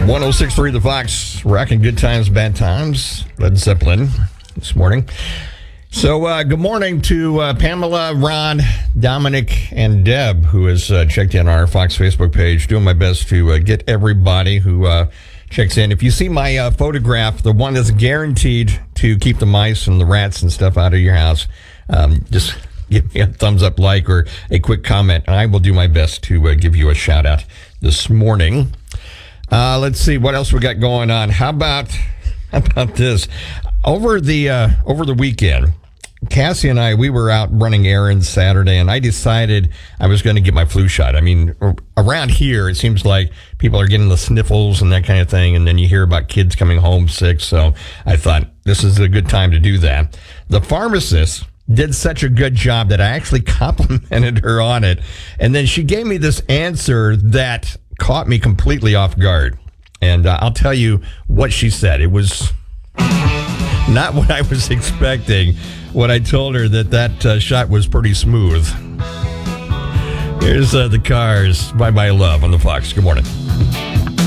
106.3 The Fox, rocking good times, bad times. Led Zeppelin this morning. So, good morning to Pamela, Ron, Dominic, and Deb, who has checked in on our Fox Facebook page. Doing my best to get everybody who checks in. If you see my photograph, the one that's guaranteed to keep the mice and the rats and stuff out of your house, just give me a thumbs up, like, or a quick comment, and I will do my best to give you a shout out this morning. Let's see what else we got going on. How about this? Over the weekend, Cassie and I, we were out running errands Saturday, and I decided I was going to get my flu shot. I mean, around here, it seems like people are getting the sniffles and that kind of thing, and then you hear about kids coming home sick, so I thought this is a good time to do that. The pharmacist did such a good job that I actually complimented her on it, and then she gave me this answer that caught me completely off guard. And I'll tell you what she said. It was not what I was expecting when I told her that shot was pretty smooth. Here's The Cars by My Love on the Fox. Good morning.